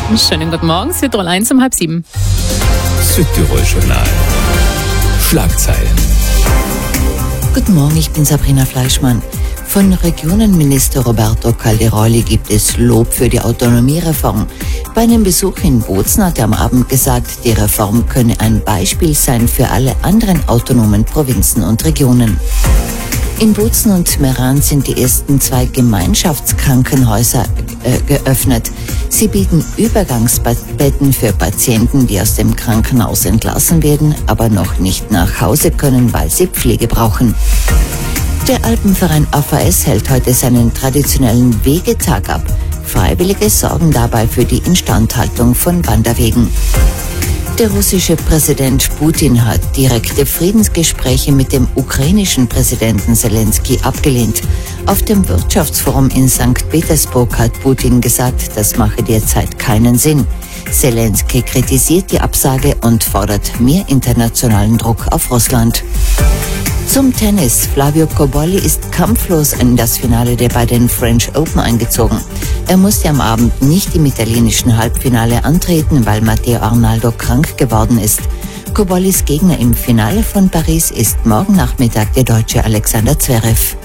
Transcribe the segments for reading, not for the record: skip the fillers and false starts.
Schönen guten Morgen, Südtirol 1 um 6:30. Südtirol Journal. Schlagzeilen. Guten Morgen, ich bin Sabrina Fleischmann. Von Regionenminister Roberto Calderoli gibt es Lob für die Autonomiereform. Bei einem Besuch in Bozen hat er am Abend gesagt, die Reform könne ein Beispiel sein für alle anderen autonomen Provinzen und Regionen. In Bozen und Meran sind die ersten 2 Gemeinschaftskrankenhäuser geöffnet. Sie bieten Übergangsbetten für Patienten, die aus dem Krankenhaus entlassen werden, aber noch nicht nach Hause können, weil sie Pflege brauchen. Der Alpenverein AVS hält heute seinen traditionellen Wegetag ab. Freiwillige sorgen dabei für die Instandhaltung von Wanderwegen. Der russische Präsident Putin hat direkte Friedensgespräche mit dem ukrainischen Präsidenten Zelensky abgelehnt. Auf dem Wirtschaftsforum in St. Petersburg hat Putin gesagt, das mache derzeit keinen Sinn. Zelensky kritisiert die Absage und fordert mehr internationalen Druck auf Russland. Zum Tennis. Flavio Cobolli ist kampflos in das Finale der beiden French Open eingezogen. Er musste am Abend nicht im italienischen Halbfinale antreten, weil Matteo Arnaldo krank geworden ist. Cobollis Gegner im Finale von Paris ist morgen Nachmittag der Deutsche Alexander Zverev.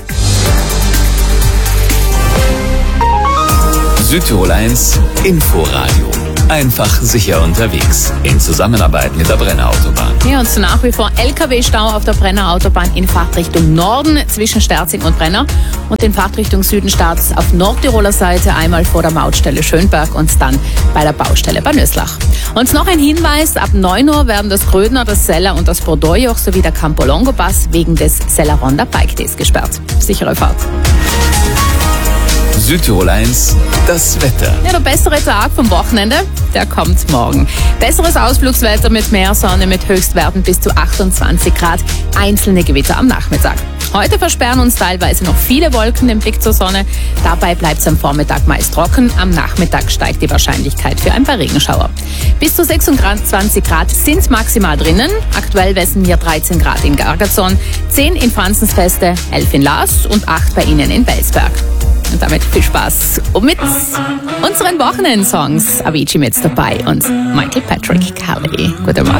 Südtirol 1 Inforadio. Einfach sicher unterwegs. In Zusammenarbeit mit der Brenner Autobahn. Ja, und nach wie vor LKW-Stau auf der Brenner Autobahn in Fahrtrichtung Norden zwischen Sterzing und Brenner und in Fahrtrichtung Süden startet auf Nordtiroler Seite einmal vor der Mautstelle Schönberg und dann bei der Baustelle bei Nöslach. Und noch ein Hinweis, ab 9 Uhr werden das Grödner, das Sella und das Bordeaux sowie der Campolongo-Pass wegen des Sella-Ronda Bike Days gesperrt. Sichere Fahrt. Südtirol 1, das Wetter. Ja, der bessere Tag vom Wochenende, der kommt morgen. Besseres Ausflugswetter mit mehr Sonne, mit Höchstwerten bis zu 28 Grad, einzelne Gewitter am Nachmittag. Heute versperren uns teilweise noch viele Wolken den Blick zur Sonne. Dabei bleibt es am Vormittag meist trocken. Am Nachmittag steigt die Wahrscheinlichkeit für ein paar Regenschauer. Bis zu 26 Grad sind maximal drinnen. Aktuell messen wir 13 Grad in Gargazon, 10 in Franzensfeste, 11 in Laas und 8 bei Ihnen in Belsberg. Und damit viel Spaß mit unseren Wochenendsongs. Avicii mit dabei und Michael Patrick Kelly. Guten Morgen.